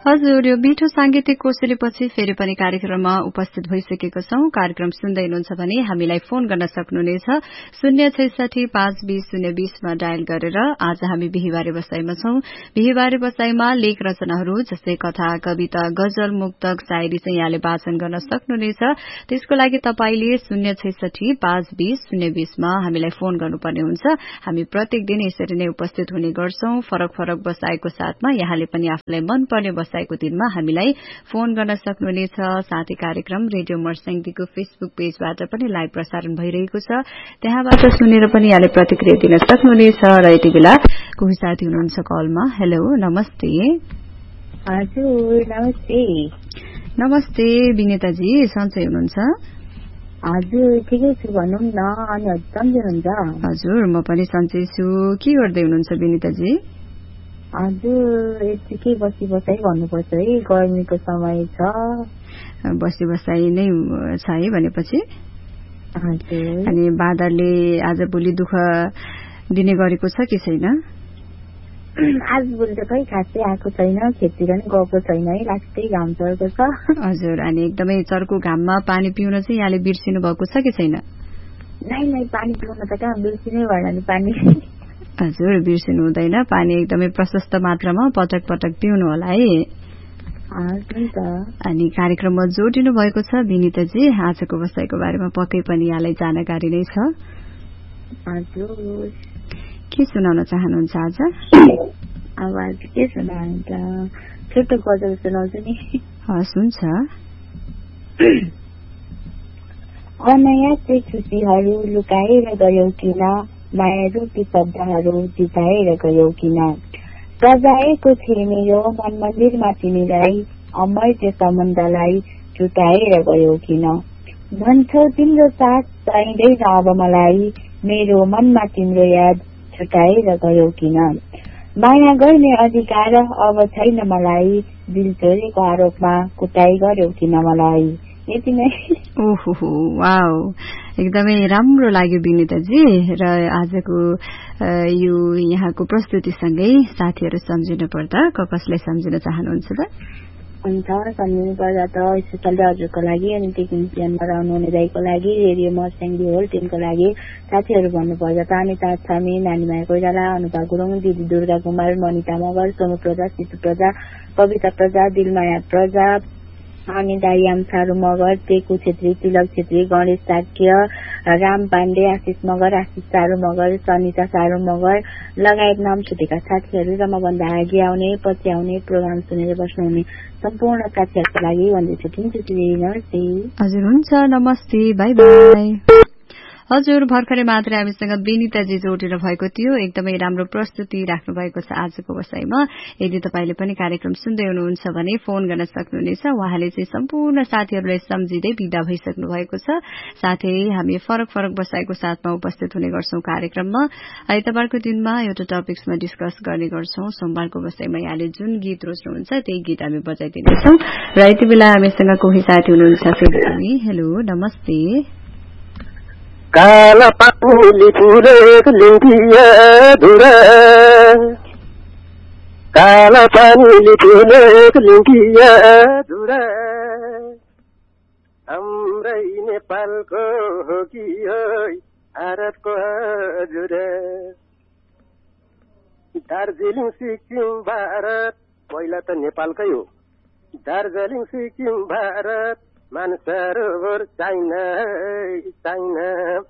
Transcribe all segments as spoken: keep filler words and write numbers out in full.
हजुर, यो मिठो सांगीतिक कोसेलीपछि फेरि पनि कार्यक्रममा उपस्थित भइसकेको छौं। कार्यक्रम सुन्दै हुनुहुन्छ भने हामीलाई फोन गर्न सक्नुहुनेछ शून्य छैसठी पाँच बीस शून्य बीसमा डायल गरेर। आज हामी बिहीबारे बसाईमा छौं। बिहीबारे बसाईमा लेख रचनाहरू जस्तै कथा, कविता, गजल, मुक्तक, शायरी चाहिँ यहाँले वाचन गर्न सक्नुहुनेछ। त्यसको लागि तपाईले शून्य छैसठी पाँच बीस शून्य बीसमा हामीलाई फोन गर्नुपर्ने हुन्छ। हामी प्रत्येक दिन यसरी नै उपस्थित हुने गर्छौं। फरक फरक बसाईको साथमा यहाँले पनि आफूलाई मनपर्ने बसाईको दिनमा हामीलाई फोन गर्न सक्नुहुनेछ। साथै कार्यक्रम रेडियो मर्स्याङदीको फेसबुक पेजबाट पनि लाइभ प्रसारण भइरहेको छ। त्यहाँबाट सुनेर पनि यहाँले प्रतिक्रिया दिन सक्नुहुनेछ। र यति बेला कोही साथी हुनुहुन्छ कलमा। हेलो, नमस्ते। हजुर, नमस्ते। नमस्ते विनेताजी, सन्चै हुनुहुन्छ? हजुर, ठिकै छु, भनौँ न। अनि हजुर सन्चै हुनुहुन्छ? हजुर, म पनि सन्चै छु। के गर्दै हुनुहुन्छ विनेताजी? हजुर, यतिकै बसी बसाई भन्नुपर्छ है, गर्मीको समय छ। बसी बसाई नै छ है भनेपछि? हजुर। अनि बादलले आज भोलि दुःख दिने गरेको छ कि छैन? आज भोलि त खै खासै आएको छैन, खेततिर नि गएको छैन है, लास्टै घाम चढेको छ। हजुर, अनि एकदमै चर्को घाममा पानी पिउन चाहिँ यहाँले बिर्सिनु भएको छ कि छैन? नै नै, पानी पिउन त कहाँ बिर्सिनै भएन नि पानी। हजुर, बिर्सिनु हुँदैन। पानी एकदमै प्रशस्त मात्रामा पटक पटक पिउनु होला है। अनि कार्यक्रममा जोडिनु भएको छ विनिताजी। आजको बसाईको बारेमा पक्कै पनि यहाँलाई जानकारी नै छ। हजुर, के सुनाउन चाहनुहुन्छ आज? अब आज के सुनाउनुहुन्छ? छोटो गजल सुनाउँछु नि। हस्, हुन्छ। अनायासै खुसीहरू लुकाएर गयौ किन, माया रूपी शब्दहरू जिताएर गयौ किन, सजाएको थिए मेरो मन मन्दिरमा तिमीलाई, अमर त्यो सम्बन्धलाई छुटाएर गयौ किन, भन्छौ तिम्रो साथ चाहिँदैन अब मलाई, मेरो मनमा तिम्रो याद छुटाएर गयौ किन, माया गर्ने अधिकार अब छैन मलाई, दिल चोरेको आरोपमा कुटाई गर्यौ किन मलाई। यति नै। ओहो, वाउ, एकदमै राम्रो लाग्यो विनिताजी। र आजको यो यहाँको प्रस्तुतिसँगै साथीहरू सम्झिनु पर्दा कसलाई सम्झिन चाहनुहुन्छ त? हुन्छ, सम्झिनु पर्दा त स्पेसली हजुरको लागि, अनि टेक्निसियनमा रहनुहुने दाइको लागि, रेडियो मर्स्याङदी होल टिमको लागि, साथीहरू भन्नुपर्दा त अनिता छामी, नानीमाया कोइराला, अनुपा गुरुङ, दिदी दुर्गा कुमार, मनिता मगर, सोनु प्रजा, सितु प्रजा, कविता प्रजा, दिलमाया प्रजा, अनि दाइयाम सारू मगर, टेकु छेत्री, तिलक छेत्री, गणेश साक्य, राम पाण्डे, आशिष मगर, आशिष सारू मगर, सनिता सारू मगर लगायत नाम छुटेका साथीहरू र मभन्दा अघि आउने पछि आउने प्रोग्राम सुनेर बस्नुहुने सम्पूर्ण साथीहरूको लागि भन्दैछु नमस्ते। हजुर, हुन्छ, नमस्ते, बाई बाई। हजुर, भर्खरै मात्रै हामीसँग विनिताजी जोडेर भएको थियो। एकदमै राम्रो प्रस्तुति राख्नु भएको छ आजको बसाईमा। यदि तपाईले पनि कार्यक्रम सुन्दै हुनुहुन्छ भने फोन गर्न सक्नुहुनेछ। उहाँले चाहिँ सम्पूर्ण साथीहरूलाई सम्झिँदै बिदा भइसक्नु भएको छ। साथै हामी फरक फरक बसाईको साथमा उपस्थित हुने गर्छौं कार्यक्रममा। आइतबारको दिनमा एउटा टपिक्समा डिस्कस गर्ने गर्छौं। सोमबारको बसाईमा यहाँले जुन गीत रोज्नुहुन्छ त्यही गीत हामी बजाइदिनेछौं। र यति बेला हामीसँग कोही साथी हुनुहुन्छ फेरि पनि। हेलो, नमस्ते। काला पानीले फुलेको लिङ्गिया धुरा, काला पानीले फुलेको लिङ्गिया धुरा, हाम्रै नेपालको हो कि हो भारतको हजुरा, दार्जिलिङ सिक्किम भारत, पहिला त नेपालकै हो, दार्जिलिङ सिक्किम भारत, मानसरोवर चाइना चाइना,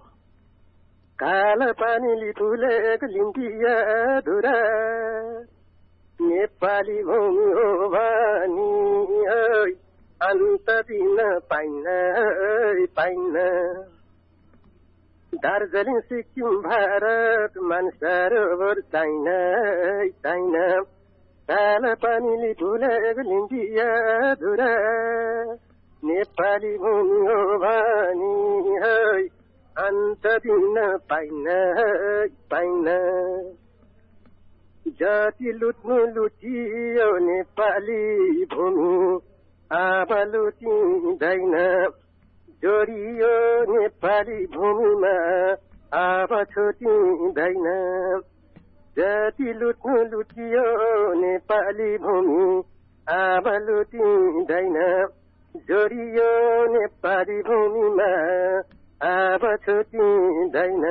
काला पानीले फुलेको लिङ्गिया धुरा, नेपाली भूमि हो भनी अन्त दिन पाइन पाइन, दार्जिलिङ सिक्किम भारत, मानसरोवर चाइना चाइना, काला पानीले फुलेको लिङ्गिया धुरा, नेपाली भूमि हो भनी अन्त दिन पाइन पाइन, जति लुट्नु लुटियो नेपाली भूमि अब लुटिँदैन, जोडियो नेपाली भूमिमा अब छुटिँदैन, जति लुट्नु लुटियो नेपाली भूमि आब लुटिँदैन जोडियो नेपाली भूमिमा आब छुटिँदैन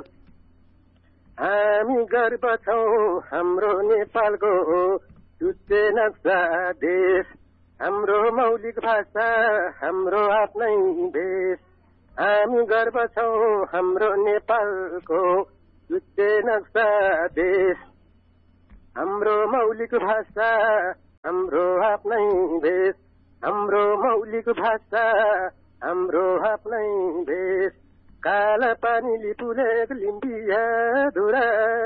हामी गर्व छौँ हाम्रो नेपालको जुटे नक्सा देश हाम्रो मौलिक भाषा हाम्रो आफ्नै देश हामी गर्व छौँ हाम्रो नेपालको जुटे नक्सा देश हाम्रो मौलिक भाषा हाम्रो आफ्नै देश हाम्रो मौलिक भाषा हाम्रो आफ्नै देश काला पानीले पुलेको लिम्बिया धुरा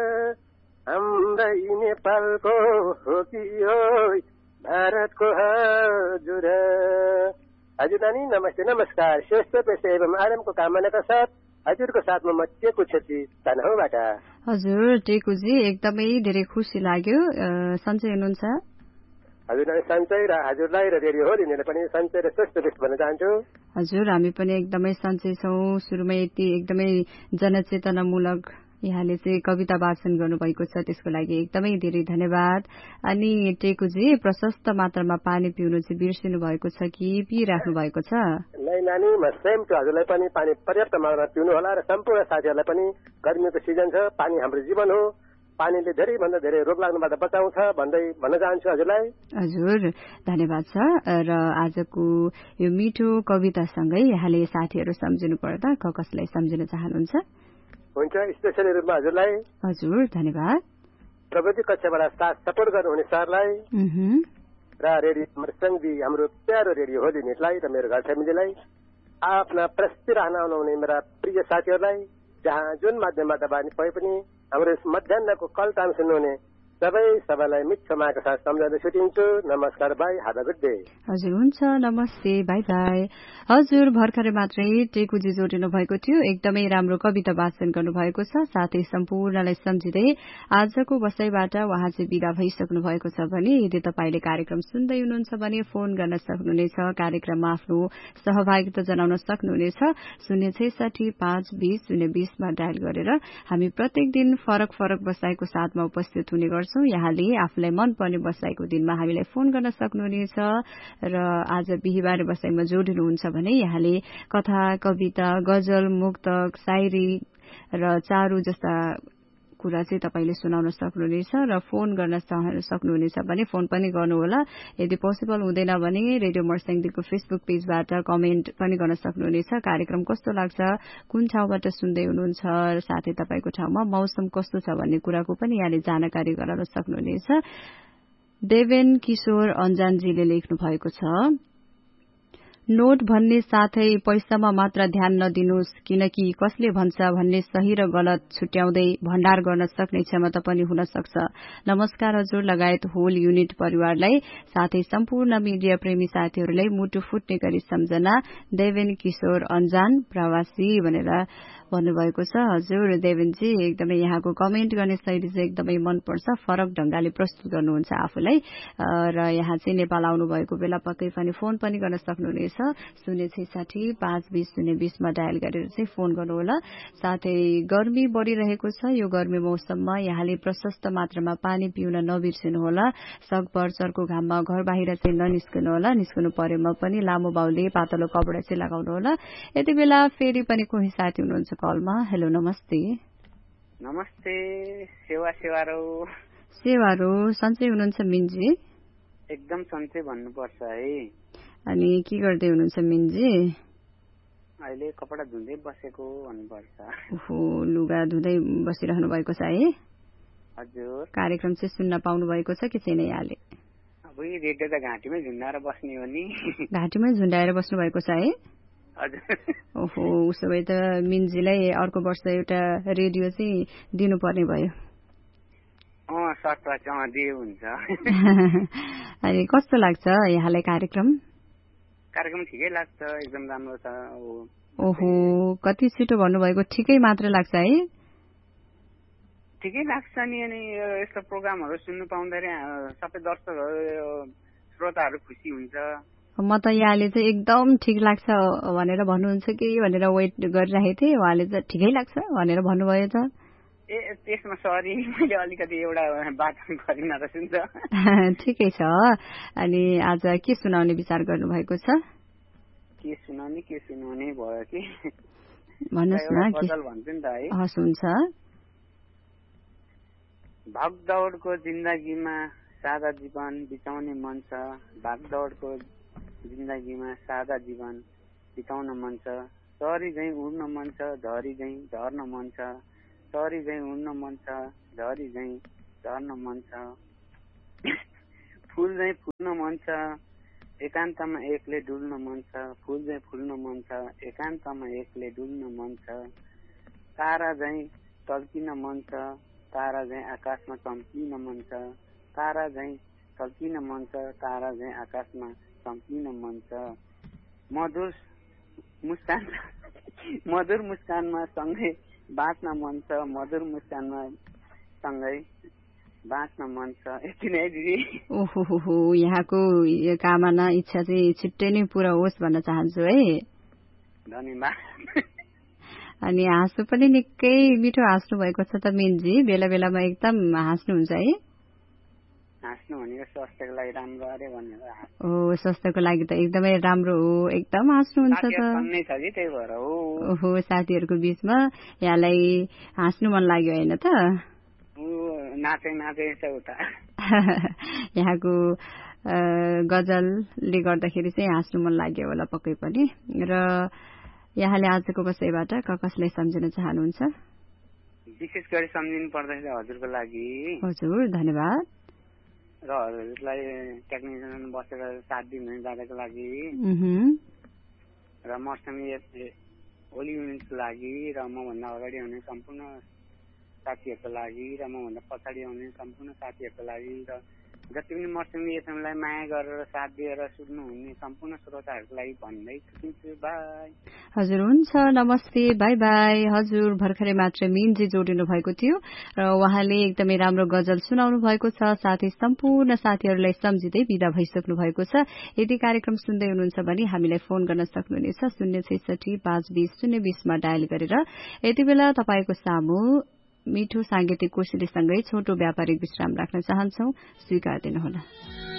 हाम्रै नेपालको हो कि हो भारतको हजुर हजुर नानी नमस्ते नमस्कार श्रेष्ठ पेशा एवं आरामको कामनाका साथ हजुरको साथमा म टेकु छेत्री तनहुँबाट। हजुर टेकुजी एकदमै धेरै खुसी लाग्यो। सन्चै हुनुहुन्छ? हजुर नानी सन्चै र हजुरलाई र रेडियो हो लिनेले पनि सन्चै र श्रेष्ठ पेशा भन्न चाहन्छु। हजुर हामी पनि एकदमै सन्चै छौँ। सुरुमै यति एकदमै जनचेतनामूलक यहाँले चाहिँ कविता वाचन गर्नुभएको छ त्यसको लागि एकदमै धेरै धन्यवाद। अनि टेकुजी प्रशस्त मात्रामा पानी पिउनु चाहिँ बिर्सिनु भएको छ कि पिइराख्नु भएको छ? नै नानी म सेम टु हजुरलाई पनि पानी पर्याप्त मात्रामा पिउनु होला र सम्पूर्ण साथीहरूलाई पनि गर्मीको सिजन छ पानी हाम्रो जीवन हो पानीले धेरै भन्दा धेरै रोग लाग्नुबाट बचाउँछ भन्दै भन्न चाहन्छु हजुरलाई। हजुर धन्यवाद छ। र आजको यो मिठो कवितासँगै यहाँले साथीहरू सम्झिनु पर्दा क कसलाई सम्झिन चाहनुहुन्छ? हुन्छ स्पेशली रूपमा हजुरलाई। हजुर धन्यवाद। प्रविधि कक्षाबाट साथ सपोर्ट गर्नुहुने सरलाई र रेडियो मर्सङ्गी हाम्रो प्यारो रेडियो हो लिनेलाई र मेरो घर फ्यामिलीलाई आफ्ना प्रस्तुति रहन आउनुहुने मेरा प्रिय साथीहरूलाई जहाँ जुन माध्यमबाट भए पनि हाम्रो मध्याहको कल टाइम सुन्नुहुने सबै सबैलाई मिठो मायाका साथ सम्झाउँदै छुटिन्छु। नमस्कार बाई हाभ अ गुड डे। हजुर हुन्छ नमस्ते बाई बाई। हजुर भर्खरै मात्रै टेकुजी जोडिनु भएको थियो। एकदमै राम्रो कविता वाचन गर्नुभएको छ। साथै सम्पूर्णलाई सम्झिँदै आजको बसाइबाट उहाँ चाहिँ विदा भइसक्नु भएको छ भने यदि तपाईँले कार्यक्रम सुन्दै हुनुहुन्छ भने फोन गर्न सक्नुहुनेछ। कार्यक्रममा आफ्नो सहभागिता जनाउन सक्नुहुनेछ। शून्य छैसठी पाँच बीस शून्य बीसमा डायल गरेर हामी प्रत्येक दिन फरक फरक बसाइको साथमा उपस्थित हुने गर्छौं। यहाँले आफूलाई मनपर्ने बसाइको दिनमा हामीलाई फोन गर्न सक्नुहुनेछ। र आज बिहिबार बसाइमा जोडिनुहुन्छ भने यहाँले कथा कविता गजल मुक्तक शायरी र चारू जस्ता कुरा चाहिँ तपाईले सुनाउन सक्नुहुनेछ र फोन गर्न सक्नुहुनेछ भने फोन पनि गर्नुहोला। यदि पोसिबल हुँदैन भने रेडियो मर्स्याङ्गीको फेसबुक पेजबाट कमेन्ट पनि गर्न सक्नुहुनेछ। कार्यक्रम कस्तो लाग्छ, कुन ठाउँबाट सुन्दै हुनुहुन्छ र साथै तपाईको ठाउँमा मौसम कस्तो छ भन्ने कुराको पनि यहाँले जानकारी गराउन सक्नुहुनेछ। देवेन किशोर अन्जानजीले लेख्नु भएको छ, नोट भन्ने साथै पैसामा मात्र ध्यान नदिनुहोस्, किनकि कसले भन्छ भन्ने सही र गलत छुट्याउँदै भण्डार गर्न सक्ने क्षमता पनि हुन सक्छ। नमस्कार हजुर लगायत होल युनिट परिवारलाई साथै सम्पूर्ण मिडिया प्रेमी साथीहरूलाई मुटु फुट्ने गरी सम्झना। देवेन किशोर अन्जान प्रवासी भनेर भन्नुभएको छ। हजुर देवेनजी एकदमै यहाँको कमेन्ट गर्ने शैली चाहिँ एकदमै मनपर्छ। फरक ढंगले प्रस्तुत गर्नुहुन्छ आफूलाई र यहाँ चाहिँ नेपाल आउनु भएको बेला पक्कै पनि फोन पनि गर्न सक्नुहुनेछ। शून्य छैसाठी पाँच बीस शून्य बीसमा डायल गरेर चाहिँ फोन गर्नुहोला। साथै गर्मी बढ़िरहेको छ। यो गर्मी मौसममा यहाँले प्रशस्त मात्रामा पानी पिउन नबिर्सिनुहोला। सकभर चर्को घाममा घर बाहिर चाहिँ ननिस्कनुहोला। निस्कनु परेमा पनि लामो बाउले पातलो कपडा चाहिँ लगाउनुहोला। यति बेला फेरि पनि कोही साथी हुनुहुन्छ कलमा। हेलो नमस्ते। नमस्ते सेवा सेवारो सेवारो सन्चै हुनुहुन्छ मिनजी? एकदम सन्चै भन्नुपर्छ है। अनि के गर्दै हुनुहुन्छ मिनजी? अहिले कपडा धुँदै बसेको भन्नुपर्छ। ओहो लुगा धुँदै बसिरहनु भएको छ है? हजुर। कार्यक्रम चाहिँ सुन्न पाउनु भएको छ कि छैन यहाँले? अब रेडियो त घाँटीमै झुन्डाएर बस्ने हो नि। घाँटीमै झुन्डाएर बस्नु भएको छ है? हजुर। ओहो उसो भए त मिन्जीलाई अर्को वर्ष एउटा रेडियो चाहिँ दिनुपर्ने भयो। अँ सट्टा चाहिँ दिए हुन्छ। अनि कस्तो लाग्छ यहाँलाई कार्यक्रम? कार्यक्रम ठिकै लाग्छ, एकदम राम्रो छ। ओहो कति छिटो भन्नुभएको, ठिकै मात्र लाग्छ है? ठिकै लाग्छ नि। अनि यस्तो प्रोग्रामहरू सुन्नु पाउँदाखेरि सबै दर्शकहरू श्रोताहरू खुसी हुन्छ। म त यहाँले चाहिँ एकदम ठिक लाग्छ भनेर भन्नुहुन्छ कि भनेर वेट गरिरहेको थिएँ। उहाँले चाहिँ ठिकै लाग्छ भनेर भन्नुभयो त। ए त्यसमा सरी मैले अलिकति एउटा बात गरिन रहेछु नि त। ठिकै छ। अनि आज के सुनाउने विचार गर्नुभएको छ? के सुनाउने के सुनाउने भयो कि भन्नुहोस् न। गजल भन्छु नि त है। हस् हुन्छ। भागदौडको जिन्दगीमा सादा जीवन बिताउने मन छ, भागदौडको जिन्दगीमा सादा जीवन बिताउन मन छ, सरी झैँ उड्न मन छ, झरी झैँ झर्न मन छ, सरी झैँ उड्न मन छ, झरी झैँ झर्न मन छ, फुल झैँ फुल्न मन छ, एकान्तमा एक्लै डुल्न मन छ, फुल झैँ फुल्न मन छ, एकान्तमा एक्लै डुल्न मन छ, तारा झैँ टल्किन मन छ, तारा झैँ आकाशमा चम्किन मन छ, तारा झैँ टल्किन मन छ, तारा झैँ आकाशमा चम्किन मन छ, मधुर मुस्कान मधुर मुस्कानमा सँगै बाँच्न मन छ, मधुर मुस्कानमा सँगै बाँच्न मन छ। यति नै दिदी। ओहो, यहाँको कामना इच्छा चाहिँ छिट्टै नै पुरा होस् भन्न चाहन्छु है। धन्यवाद। अनि हाँस्नु पनि निकै मिठो हाँस्नु भएको छ त मिनजी, बेला बेलामा एकदम हाँस्नुहुन्छ है। हाँस्नु भनेको स्वास्थ्यको लागि राम्रो अरे भनेर। ओ स्वास्थ्यको लागि त एकदमै राम्रो हो, एकदम हाँस्नुहुन्छ त। त्यही भएर हो। ओहो, साथीहरूको बीचमा यहाँलाई हाँस्नु मन लाग्यो होइन त? नाचे नाचे उता यहाँको गजलले गर्दाखेरि चाहिँ हाँस्नु मन लाग्यो होला पक्कै पनि। र यहाँले आजको विषयबाट कसलाई सम्झिन चाहनुहुन्छ? विशेष गरी सम्झिनु पर्दाखेरि हजुरको लागि। हजुर धन्यवाद। र हजुरलाई टेक्निसियन बसेर साथ दिनु दादाको लागि र मौसमी होली युनिटको लागि र मभन्दा अगाडि आउने सम्पूर्ण साथीहरूको लागि र मभन्दा पछाडि आउने सम्पूर्ण साथीहरूको लागि र जति पनि मौसमी एफएमलाई माया गरेर साथ दिएर सुन्नुहुने सम्पूर्ण श्रोताहरूको लागि भन्दै छुट्टिन्छु। बाई। हजुर हुन्छ, नमस्ते, बाई बाई। हजुर भर्खरै मात्र मिनजी जोडिनु भएको थियो र उहाँले एकदमै राम्रो गजल सुनाउनु भएको छ, साथै सम्पूर्ण साथीहरूलाई सम्झिँदै विदा भइसक्नु भएको छ। यदि कार्यक्रम सुन्दै हुनुहुन्छ भने हामीलाई फोन गर्न सक्नुहुनेछ शून्य छैसठी पाँच बीस शून्य बीसमा डायल गरेर। यति बेला तपाईँको सामु मिठो सांगीतिक कोसेलीसँगै छोटो व्यापारिक विश्राम राख्न चाहन्छौ, स्वीकार दिनुहोला।